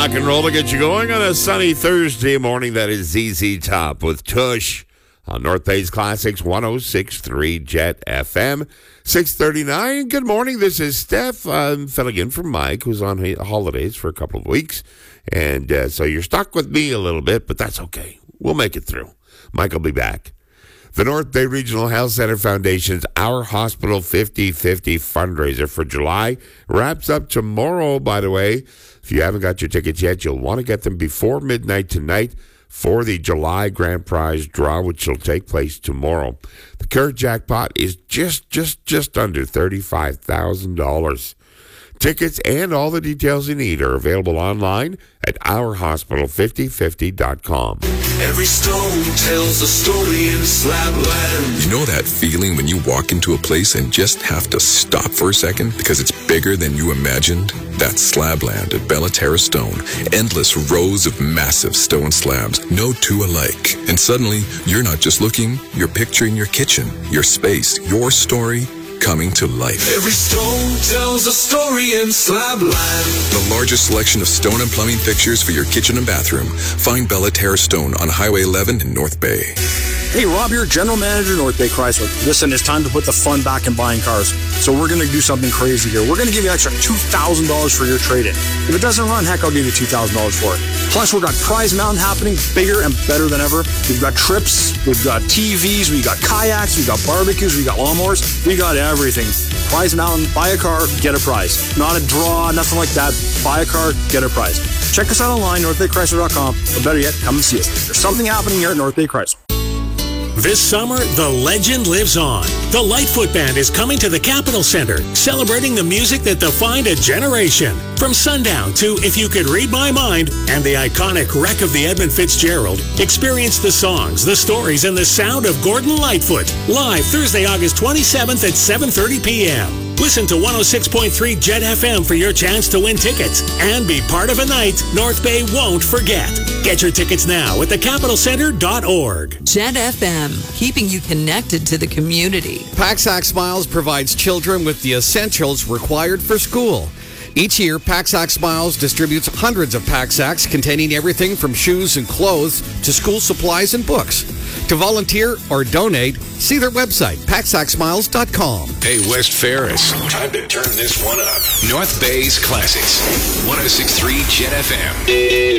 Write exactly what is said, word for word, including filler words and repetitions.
rock and roll to get you going on a sunny Thursday morning. That is Z Z Top with Tush on North Bay's Classics one oh six point three Jet F M. six thirty-nine. Good morning. This is Steph. I'm filling in for Mike, who's on holidays for a couple of weeks. And uh, so you're stuck with me a little bit, but that's okay. We'll make it through. Mike will be back. The North Bay Regional Health Center Foundation's Our Hospital fifty fifty fundraiser for July wraps up tomorrow, by the way. If you haven't got your tickets yet, you'll want to get them before midnight tonight for the July grand prize draw, which will take place tomorrow. The current jackpot is just, just, just under thirty-five thousand dollars. Tickets and all the details you need are available online at our hospital fifty fifty dot com. Every stone tells a story in Slabland. You know that feeling when you walk into a place and just have to stop for a second because it's bigger than you imagined? That's Slabland at Bellaterra Stone. Endless rows of massive stone slabs, no two alike. And suddenly, you're not just looking, you're picturing your kitchen, your space, your story coming to life. Every stone tells a story in Slabland. The largest selection of stone and plumbing fixtures for your kitchen and bathroom. Find Bellaterra Stone on Highway eleven in North Bay. Hey, Rob here, General Manager, North Bay Chrysler. Listen, it's time to put the fun back in buying cars. So we're going to do something crazy here. We're going to give you an extra two thousand dollars for your trade-in. If it doesn't run, heck, I'll give you two thousand dollars for it. Plus, we've got Prize Mountain happening, bigger and better than ever. We've got trips, we've got T Vs, we've got kayaks, we've got barbecues, we've got lawnmowers. We got everything. Prize Mountain, buy a car, get a prize. Not a draw, nothing like that. Buy a car, get a prize. Check us out online, north bay chrysler dot com, or better yet, come and see us. There's something happening here at North Bay Chrysler. This summer, the legend lives on. The Lightfoot Band is coming to the Capitol Center, celebrating the music that defined a generation. From Sundown to If You Could Read My Mind and the iconic Wreck of the Edmund Fitzgerald, experience the songs, the stories, and the sound of Gordon Lightfoot. Live Thursday, August twenty-seventh at seven thirty p.m. Listen to one oh six point three Jet F M for your chance to win tickets and be part of a night North Bay won't forget. Get your tickets now at the capitol center dot org. Jet F M, keeping you connected to the community. Paxac Smiles provides children with the essentials required for school. Each year, Paxac Smiles distributes hundreds of Paxacs containing everything from shoes and clothes to school supplies and books. To volunteer or donate, see their website, paxac smiles dot com. Hey, West Ferris. Time to turn this one up. North Bay's Classics. one oh six point three Jet F M.